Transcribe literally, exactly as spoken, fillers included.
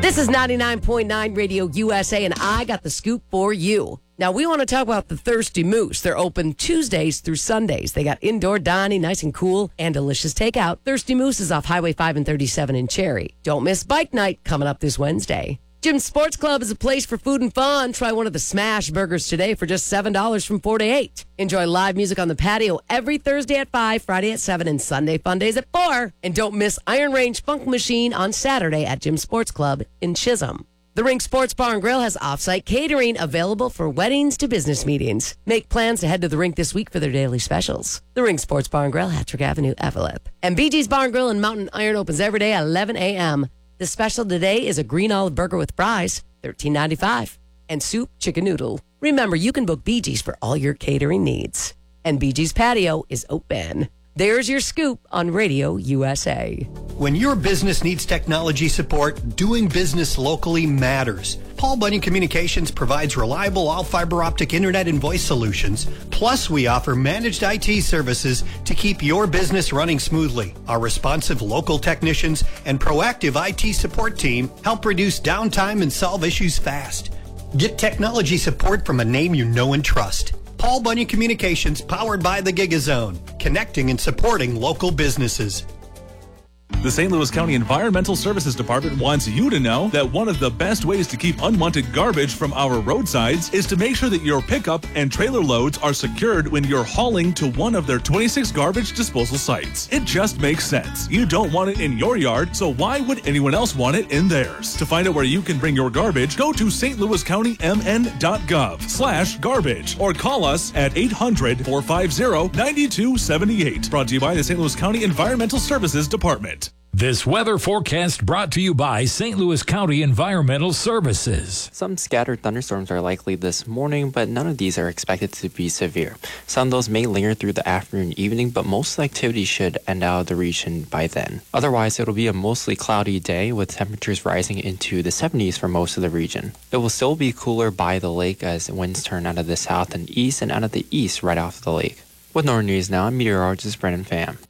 This is ninety-nine point nine Radio U S A, and I got the scoop for you. Now, we want to talk about the Thirsty Moose. They're open Tuesdays through Sundays. They got indoor dining, nice and cool, and delicious takeout. Thirsty Moose is off Highway five and thirty-seven in Cherry. Don't miss Bike Night coming up this Wednesday. Jim's Sports Club is a place for food and fun. Try one of the smash burgers today for just seven dollars from four to eight. Enjoy live music on the patio every Thursday at five, Friday at seven, and Sunday fun days at four. And don't miss Iron Range Funk Machine on Saturday at Jim's Sports Club in Chisholm. The Rink Sports Bar and Grill has off-site catering available for weddings to business meetings. Make plans to head to the rink this week for their daily specials. The Rink Sports Bar and Grill, Hattrick Avenue, Eveleth. And B G's Bar and Grill in Mountain Iron opens every day at eleven a.m. The special today is a green olive burger with fries, thirteen ninety-five, and soup chicken noodle. Remember, you can book B G's for all your catering needs. And B G's Patio is open. There's your scoop on Radio U S A. When your business needs technology support, doing business locally matters. Paul Bunyan Communications provides reliable all-fiber optic internet and voice solutions. Plus, we offer managed I T services to keep your business running smoothly. Our responsive local technicians and proactive I T support team help reduce downtime and solve issues fast. Get technology support from a name you know and trust. Paul Bunyan Communications, powered by the Gigazone, connecting and supporting local businesses. The Saint Louis County Environmental Services Department wants you to know that one of the best ways to keep unwanted garbage from our roadsides is to make sure that your pickup and trailer loads are secured when you're hauling to one of their twenty-six garbage disposal sites. It just makes sense. You don't want it in your yard, so why would anyone else want it in theirs? To find out where you can bring your garbage, go to S T Louis County M N dot gov slash garbage or call us at eight hundred, four five zero, nine two seven eight. Brought to you by the Saint Louis County Environmental Services Department. This weather forecast brought to you by Saint Louis County Environmental Services. Some scattered thunderstorms are likely this morning, but none of these are expected to be severe. Some of those may linger through the afternoon and evening, but most activity should end out of the region by then. Otherwise, it'll be a mostly cloudy day with temperatures rising into the seventies for most of the region. It will still be cooler by the lake as winds turn out of the south and east and out of the east right off the lake. With Northern News Now, I'm meteorologist Brennan Pham.